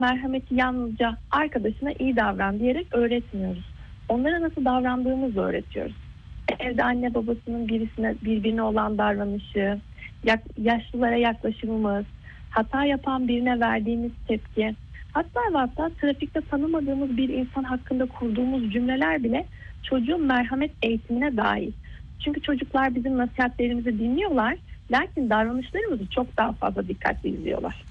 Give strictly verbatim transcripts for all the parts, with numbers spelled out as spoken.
merhameti yalnızca arkadaşına iyi davran diyerek öğretmiyoruz. Onlara nasıl davrandığımızı öğretiyoruz. Evde anne babasının birisine birbirine olan davranışı, yaşlılara yaklaşımımız, hata yapan birine verdiğimiz tepki, hatta ve hatta trafikte tanımadığımız bir insan hakkında kurduğumuz cümleler bile çocuğun merhamet eğitimine dahil. Çünkü çocuklar bizim nasihatlerimizi dinliyorlar, lakin davranışlarımızı çok daha fazla dikkatli izliyorlar.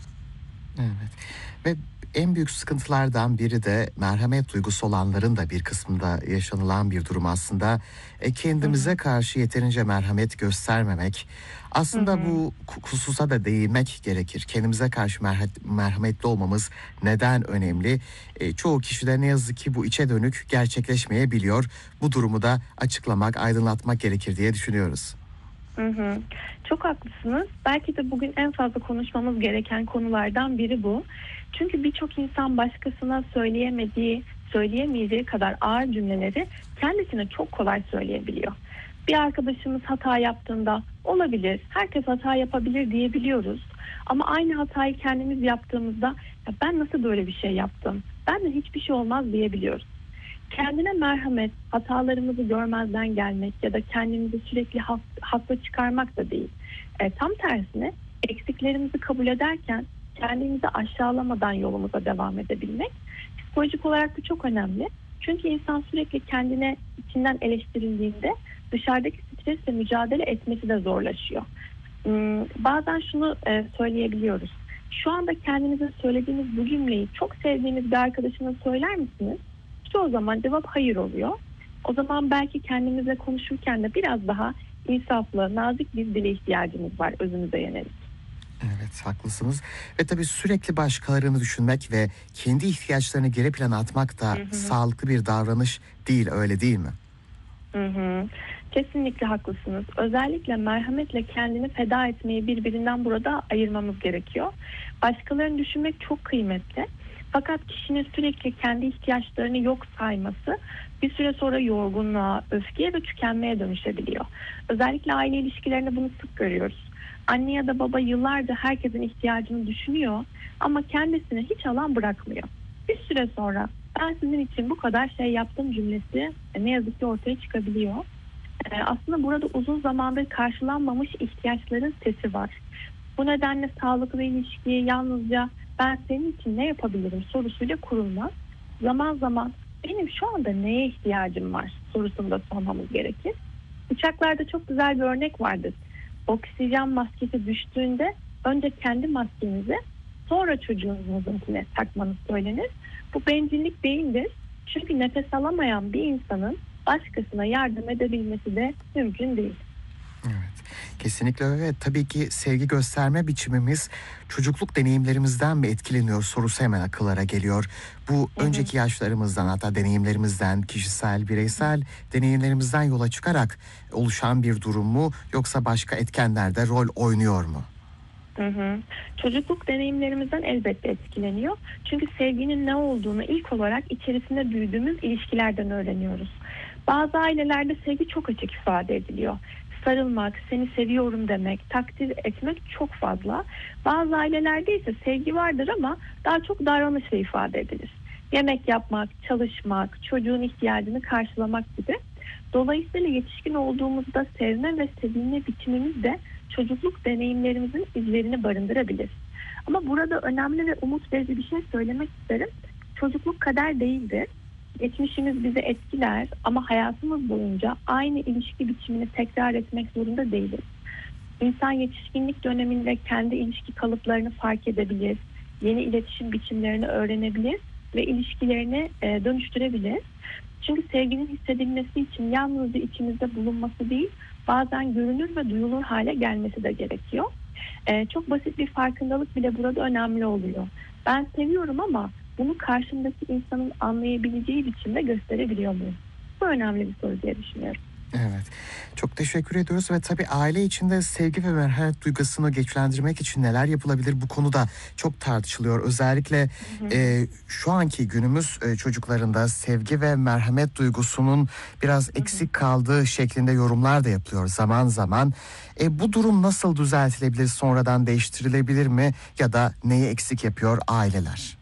Evet. Ve en büyük sıkıntılardan biri de merhamet duygusu olanların da bir kısmında yaşanılan bir durum aslında. E, kendimize Hı hı. karşı yeterince merhamet göstermemek. Aslında Hı hı. bu hususa da değinmek gerekir. Kendimize karşı merha- merhametli olmamız neden önemli? E, çoğu kişide ne yazık ki bu içe dönük gerçekleşmeyebiliyor. Bu durumu da açıklamak, aydınlatmak gerekir diye düşünüyoruz. Hı hı. Çok haklısınız. Belki de bugün en fazla konuşmamız gereken konulardan biri bu. Çünkü birçok insan başkasına söyleyemediği, söyleyemeyeceği kadar ağır cümleleri kendisine çok kolay söyleyebiliyor. Bir arkadaşımız hata yaptığında olabilir, herkes hata yapabilir diyebiliyoruz. Ama aynı hatayı kendimiz yaptığımızda ya ben nasıl böyle bir şey yaptım, benden hiçbir şey olmaz diyebiliyoruz. Kendine merhamet, hatalarımızı görmezden gelmek ya da kendimizi sürekli hak, haklı çıkarmak da değil. E, tam tersine eksiklerimizi kabul ederken kendimizi aşağılamadan yolumuza devam edebilmek. Psikolojik olarak bu çok önemli. Çünkü insan sürekli kendine içinden eleştirildiğinde dışarıdaki stresle mücadele etmesi de zorlaşıyor. Hmm, bazen şunu e, söyleyebiliyoruz. Şu anda kendinize söylediğiniz bu cümleyi çok sevdiğiniz bir arkadaşına söyler misiniz? Çoğu zaman cevap hayır oluyor. O zaman belki kendimizle konuşurken de biraz daha insaflı, nazik bir dile ihtiyacımız var özümüze yönelik. Evet, haklısınız. Ve tabii sürekli başkalarını düşünmek ve kendi ihtiyaçlarını geri plana atmak da Hı hı. sağlıklı bir davranış değil, öyle değil mi? Hı hı. Kesinlikle haklısınız. Özellikle merhametle kendini feda etmeyi birbirinden burada ayırmamız gerekiyor. Başkalarını düşünmek çok kıymetli. Fakat kişinin sürekli kendi ihtiyaçlarını yok sayması bir süre sonra yorgunluğa, öfkeye ve tükenmeye dönüşebiliyor. Özellikle aile ilişkilerinde bunu sık görüyoruz. Anne ya da baba yıllarca herkesin ihtiyacını düşünüyor ama kendisine hiç alan bırakmıyor. Bir süre sonra ben sizin için bu kadar şey yaptım cümlesi e, ne yazık ki ortaya çıkabiliyor. E, aslında burada uzun zamandır karşılanmamış ihtiyaçların sesi var. Bu nedenle sağlıklı ilişki yalnızca ben senin için ne yapabilirim sorusuyla kurulmaz. Zaman zaman benim şu anda neye ihtiyacım var sorusunu da sormamız gerekir. Uçaklarda çok güzel bir örnek vardır. Oksijen maskesi düştüğünde önce kendi maskenizi sonra çocuğunuzunkine takmanız söylenir. Bu bencillik değildir. Çünkü nefes alamayan bir insanın başkasına yardım edebilmesi de mümkün değil. Evet, kesinlikle öyle. Tabii ki sevgi gösterme biçimimiz çocukluk deneyimlerimizden mi etkileniyor sorusu hemen akıllara geliyor. Bu Hı hı. önceki yaşlarımızdan, hatta deneyimlerimizden, kişisel, bireysel deneyimlerimizden yola çıkarak oluşan bir durum mu, yoksa başka etkenler de rol oynuyor mu? Hı hı. Çocukluk deneyimlerimizden elbette etkileniyor. Çünkü sevginin ne olduğunu ilk olarak içerisinde büyüdüğümüz ilişkilerden öğreniyoruz. Bazı ailelerde sevgi çok açık ifade ediliyor. Sarılmak, seni seviyorum demek, takdir etmek çok fazla. Bazı ailelerde ise sevgi vardır ama daha çok davranışla ifade edilir. Yemek yapmak, çalışmak, çocuğun ihtiyacını karşılamak gibi. Dolayısıyla yetişkin olduğumuzda sevme ve sevilme biçimimiz de çocukluk deneyimlerimizin izlerini barındırabilir. Ama burada önemli ve umut verici bir şey söylemek isterim. Çocukluk kader değildir. Geçmişimiz bizi etkiler ama hayatımız boyunca aynı ilişki biçimini tekrar etmek zorunda değiliz. İnsan yetişkinlik döneminde kendi ilişki kalıplarını fark edebilir, yeni iletişim biçimlerini öğrenebilir ve ilişkilerini e, dönüştürebilir. Çünkü sevginin hissedilmesi için yalnızca içimizde bulunması değil, bazen görünür ve duyulur hale gelmesi de gerekiyor. Ee, çok basit bir farkındalık bile burada önemli oluyor. Ben seviyorum ama bunu karşımdaki insanın anlayabileceği biçimde gösterebiliyor muyum? Bu önemli bir soru diye düşünüyorum. Evet, çok teşekkür ediyoruz ve tabii aile içinde sevgi ve merhamet duygusunu güçlendirmek için neler yapılabilir, bu konuda çok tartışılıyor. Özellikle Hı hı. e, şu anki günümüz e, çocuklarında sevgi ve merhamet duygusunun biraz Hı hı. eksik kaldığı şeklinde yorumlar da yapılıyor zaman zaman. E, bu durum nasıl düzeltilebilir, sonradan değiştirilebilir mi, ya da neyi eksik yapıyor aileler?